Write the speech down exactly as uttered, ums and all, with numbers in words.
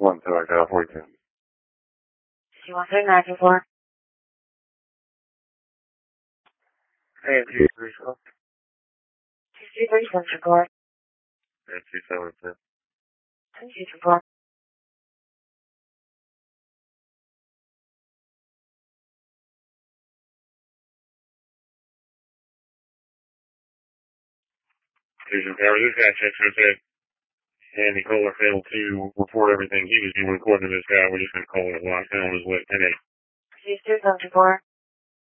one seven Cal forty-two. two one three nine two four. Hey, two three four. two two three seven two four. And two seven two. two two two four. Fusion Tower, this guy checks her said Andy Kohler failed to report everything he was doing according to this guy. We're just going to call it a lockdown on his way. ten eight. two two seven two four.